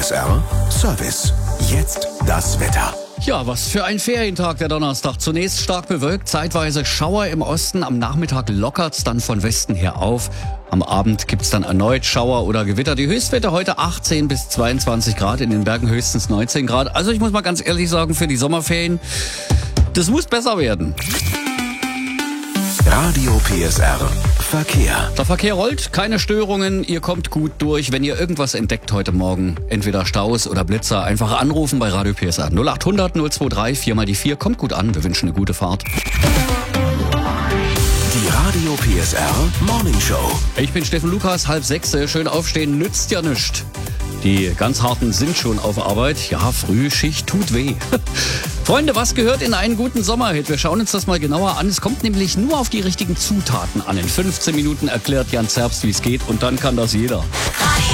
PSR Service. Jetzt das Wetter. Ja, was für ein Ferientag der Donnerstag. Zunächst stark bewölkt, zeitweise Schauer im Osten. Am Nachmittag lockert's dann von Westen her auf. Am Abend gibt's dann erneut Schauer oder Gewitter. Die Höchstwerte heute 18 bis 22 Grad, in den Bergen höchstens 19 Grad. Also ich muss mal ganz ehrlich sagen, für die Sommerferien, das muss besser werden. Radio PSR Verkehr. Der Verkehr rollt, keine Störungen, ihr kommt gut durch. Wenn ihr irgendwas entdeckt heute Morgen, entweder Staus oder Blitzer, einfach anrufen bei Radio PSR 0800 023 4 mal die 4. Kommt gut an, wir wünschen eine gute Fahrt. Die Radio PSR Morning Show. Ich bin Steffen Lukas, 5:30. Schön aufstehen, nützt ja nichts. Die ganz Harten sind schon auf Arbeit. Ja, Frühschicht tut weh. Freunde, was gehört in einen guten Sommerhit? Wir schauen uns das mal genauer an. Es kommt nämlich nur auf die richtigen Zutaten an. In 15 Minuten erklärt Jan Zerbst, wie es geht, und dann kann das jeder.